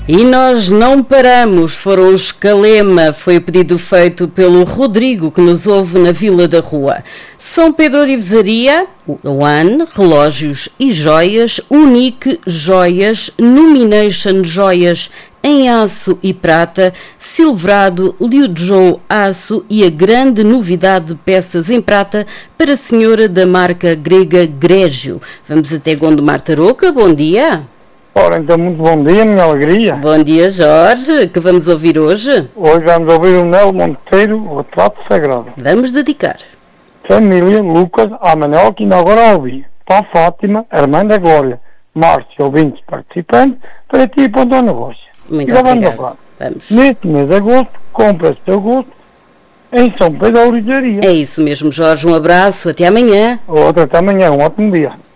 E nós não paramos, foram os Calema, foi o pedido feito pelo Rodrigo, que nos ouve na Vila da Rua. São Pedro Orivesaria, One, relógios e joias, Unique, joias, Numination, joias em aço e prata, Silverado, Liuzhou, aço e a grande novidade de peças em prata para a senhora da marca grega Grégio. Vamos até Gondomar Tarouca, bom dia. Ora, então, muito bom dia, minha alegria. Bom dia, Jorge. Que vamos ouvir hoje? Hoje vamos ouvir o Nelo Monteiro, o Retrato Sagrado. Vamos dedicar. Família, Lucas, a Manel, que ainda agora ouvi. Para a Fátima, a irmã da Glória, Márcio, ouvintes participantes, para ti e para o teu negócio. Muito e obrigado. Vamos. Neste mês de agosto, compra-se teu gosto em São Pedro da Orivesaria. É isso mesmo, Jorge. Um abraço. Até amanhã. Outra até amanhã. Um ótimo dia.